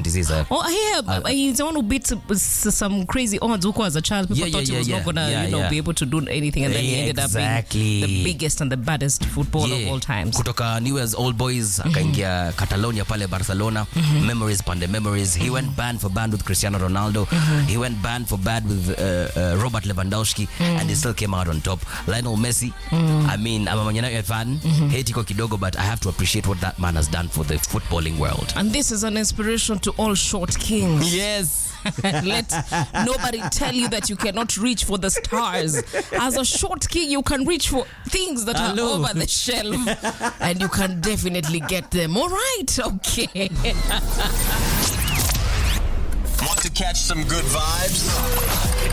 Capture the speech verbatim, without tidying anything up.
seventies. He's a Oh, yeah, uh, he's the one who beat some crazy odds. Who as a child, people Yeah, thought yeah, he was yeah, not gonna, yeah, you know, yeah. be able to do anything, and then he ended Exactly. up being the biggest and the baddest footballer Yeah. of all times. Kutoka Newell's Old Boys akaingia Catalonia pale Barcelona. Memories pande memories. He went band for band with Cristiano Ronaldo. He went band for band with uh, uh, Robert Lewandowski, and he still came out on top. Lionel Messi. I mean, I'm a Man United fan. Hate iko kidogo, but I have to appreciate what that man has done for the footballing world. And this is an inspiration to all short kings. Yes. Let nobody tell you that you cannot reach for the stars. As a short king, you can reach for things that Hello. are over the shelf, and you can definitely get them. All right, okay. Want to catch some good vibes?